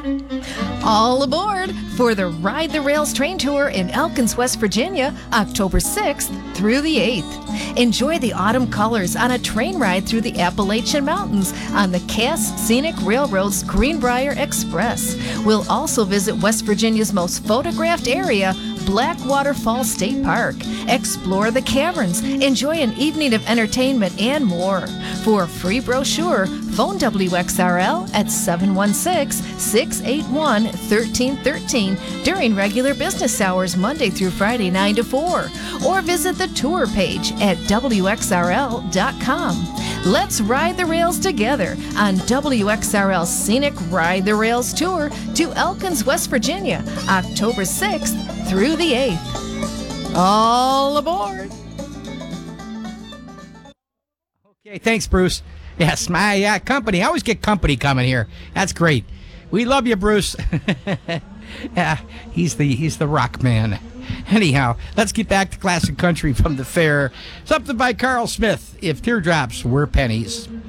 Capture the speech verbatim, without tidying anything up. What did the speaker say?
All aboard for the Ride the Rails train tour in Elkins, West Virginia, October sixth through the eighth. Enjoy the autumn colors on a train ride through the Appalachian Mountains on the Cass Scenic Railroad's Greenbrier Express. We'll also visit West Virginia's most photographed area, Blackwater Falls State Park. Explore the caverns, enjoy an evening of entertainment, and more. For a free brochure, phone W X R L at seven one six, six eight one, one three one three during regular business hours Monday through Friday nine to four, or visit the tour page at W X R L dot com. Let's ride the rails together on W X R L's Scenic Ride the Rails Tour to Elkins, West Virginia, October sixth through the eighth. All aboard! Okay, thanks, Bruce. Yes, my uh, company. I always get company coming here. That's great. We love you, Bruce. Yeah, he's the he's the rock man. Anyhow, let's get back to classic country from the fair. Something by Carl Smith, If Teardrops Were Pennies.